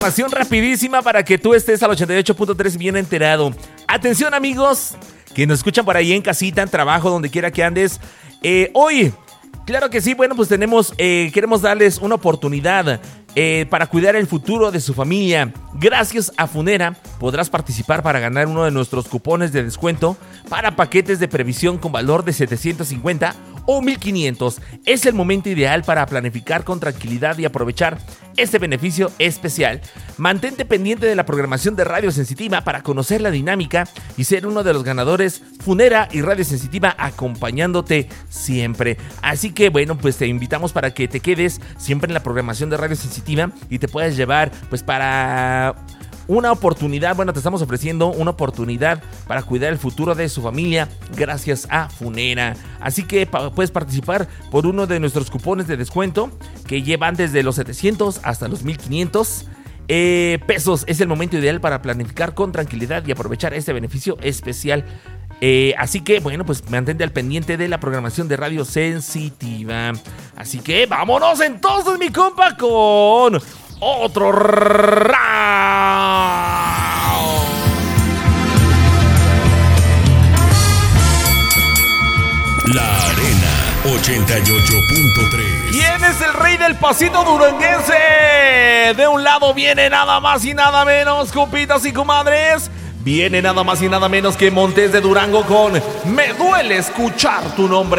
Información rapidísima para que tú estés al 88.3 bien enterado. Atención, amigos que nos escuchan por ahí en casita, en trabajo, donde quiera que andes. Hoy, claro que sí, bueno, pues queremos darles una oportunidad para cuidar el futuro de su familia. Gracias a Funera podrás participar para ganar uno de nuestros cupones de descuento para paquetes de previsión con valor de 750 o 1500. Es el momento ideal para planificar con tranquilidad y aprovechar este beneficio especial. Mantente pendiente de la programación de Radio Sensitiva para conocer la dinámica y ser uno de los ganadores. Funera y Radio Sensitiva acompañándote siempre. Así que bueno, pues te invitamos para que te quedes siempre en la programación de Radio Sensitiva y te puedas llevar pues para una oportunidad. Bueno, te estamos ofreciendo una oportunidad para cuidar el futuro de su familia gracias a Funera. Así que puedes participar por uno de nuestros cupones de descuento que llevan desde los 700 hasta los 1500 pesos. Es el momento ideal para planificar con tranquilidad y aprovechar este beneficio especial. Así que bueno, pues mantente al pendiente de la programación de Radio Sensitiva. Así que vámonos entonces, mi compa, con otro round. La Arena 88.3. ¿Quién es el rey del pasito duranguense? De un lado viene nada más y nada menos, compitas y comadres. Viene nada más y nada menos que Montes de Durango con Me duele escuchar tu nombre.